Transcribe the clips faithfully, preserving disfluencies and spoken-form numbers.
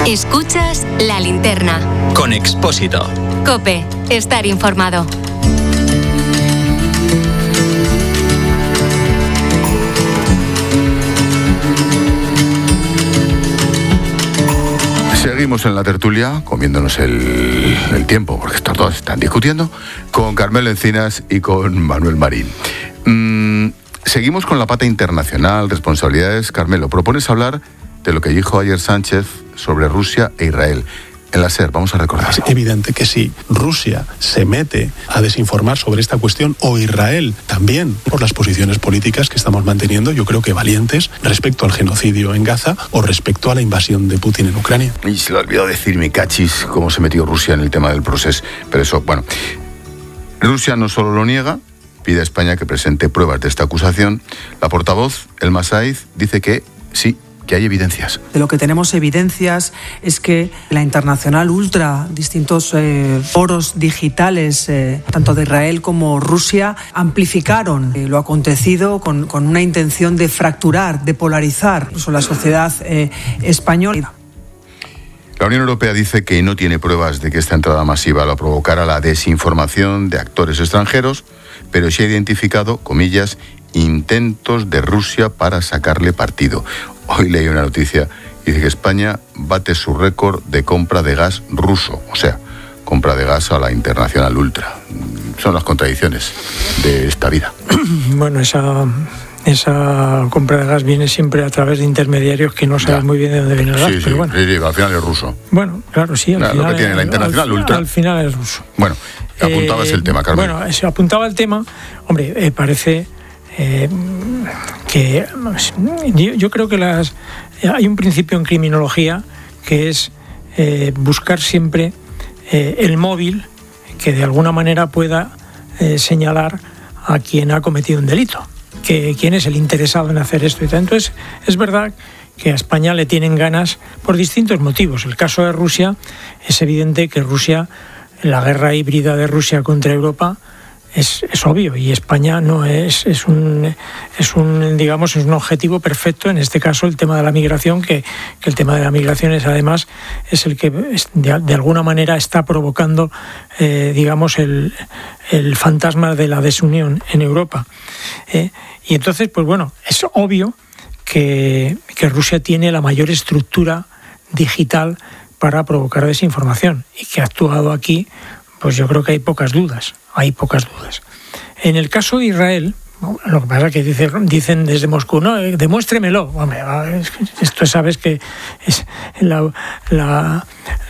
Escuchas La Linterna. Con Expósito. COPE. Estar informado. Seguimos en la tertulia, comiéndonos el, el tiempo, porque estos dos están discutiendo, con Carmelo Encinas y con Manuel Marín. Mm, seguimos con la pata internacional, responsabilidades. Carmelo, propones hablar de lo que dijo ayer Sánchez sobre Rusia e Israel. En la SER, vamos a recordar. Es evidente que si Rusia se mete a desinformar sobre esta cuestión, o Israel también, por las posiciones políticas que estamos manteniendo, yo creo que valientes, respecto al genocidio en Gaza o respecto a la invasión de Putin en Ucrania. Y se le ha olvidado decir, mi cachis, cómo se metió Rusia en el tema del proceso. Pero eso, bueno, Rusia no solo lo niega, pide a España que presente pruebas de esta acusación. La portavoz, Elma Saiz, dice que sí, que hay evidencias. De lo que tenemos evidencias es que la Internacional Ultra, distintos eh, foros digitales, eh, tanto de Israel como Rusia, amplificaron eh, lo acontecido con, con una intención de fracturar, de polarizar incluso la sociedad eh, española. La Unión Europea dice que no tiene pruebas de que esta entrada masiva lo provocara la desinformación de actores extranjeros, pero sí ha identificado, comillas, intentos de Rusia para sacarle partido. Hoy leí una noticia, dice que España bate su récord de compra de gas ruso, o sea, compra de gas a la Internacional Ultra. Son las contradicciones de esta vida. Bueno, esa, esa compra de gas viene siempre a través de intermediarios que no sabes ya muy bien de dónde viene el gas. Sí, pero sí, bueno. sí, al final es ruso. Bueno, claro, sí, al claro, final, lo que tiene la Internacional al, Ultra. Al final es ruso. Bueno, apuntabas eh, el tema, Carmen. Bueno, se apuntaba el tema, hombre, eh, parece... Eh, que yo, yo creo que las hay un principio en criminología que es eh, buscar siempre eh, el móvil que de alguna manera pueda eh, señalar a quien ha cometido un delito, que quién es el interesado en hacer esto y tal. Entonces es verdad que a España le tienen ganas por distintos motivos. El caso de Rusia, es evidente que Rusia, la guerra híbrida de Rusia contra Europa, Es, es obvio, y España no es, es un es un digamos es un objetivo perfecto, en este caso el tema de la migración, que, que el tema de la migración es además es el que de, de alguna manera está provocando eh, digamos el, el fantasma de la desunión en Europa. Eh, y entonces, pues bueno, es obvio que, que Rusia tiene la mayor estructura digital para provocar desinformación, y que ha actuado aquí, pues yo creo que hay pocas dudas, hay pocas dudas. En el caso de Israel, lo que pasa es que dice, dicen desde Moscú, no, demuéstremelo. Hombre, esto sabes que es la, la,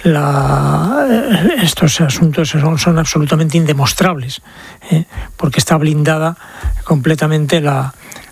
la, estos asuntos son, son absolutamente indemostrables, ¿eh? Porque está blindada completamente la,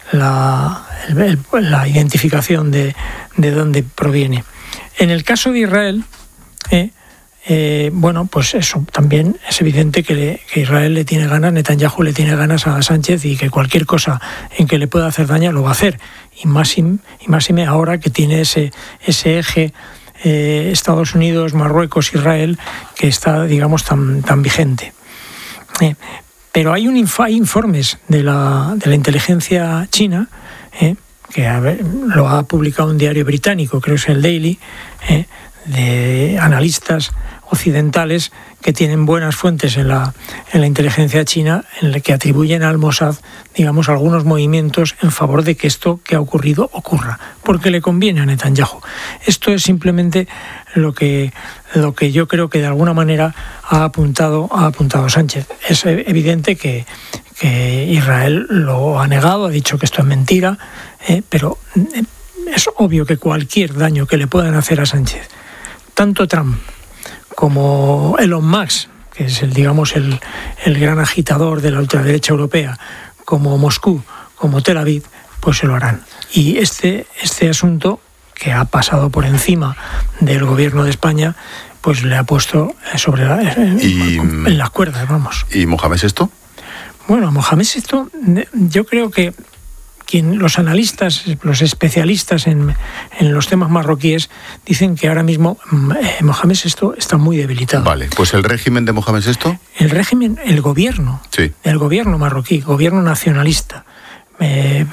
la, el, la identificación de, de dónde proviene. En el caso de Israel, ¿eh? Eh, bueno, pues eso también es evidente que, le, que Israel le tiene ganas, Netanyahu le tiene ganas a Sánchez, y que cualquier cosa en que le pueda hacer daño lo va a hacer, y más y, y más y me ahora que tiene ese ese eje eh, Estados Unidos, Marruecos, Israel, que está, digamos, tan tan vigente. Eh, pero hay un inf- hay informes de la de la inteligencia china, eh, que a ver, lo ha publicado un diario británico, creo que es el Daily, eh, de analistas occidentales que tienen buenas fuentes en la, en la inteligencia china, en la que atribuyen al Mossad, digamos, algunos movimientos en favor de que esto que ha ocurrido ocurra, porque le conviene a Netanyahu. Esto es simplemente lo que, lo que yo creo que de alguna manera ha apuntado, ha apuntado Sánchez. Es evidente que, que Israel lo ha negado, ha dicho que esto es mentira, eh, pero es obvio que cualquier daño que le puedan hacer a Sánchez, tanto Trump como Elon Musk, que es el, digamos, el, el gran agitador de la ultraderecha europea, como Moscú, como Tel Aviv, pues se lo harán. Y este, este asunto, que ha pasado por encima del gobierno de España, pues le ha puesto sobre la, y, en las cuerdas, vamos. ¿Y Mohamed Sexto? Bueno, Mohamed Sexto, yo creo que quien, los analistas, los especialistas en, en los temas marroquíes dicen que ahora mismo eh, Mohamed Sexto está muy debilitado. Vale, pues el régimen de Mohamed Sexto. El régimen, el gobierno, sí. el gobierno marroquí, gobierno nacionalista, eh,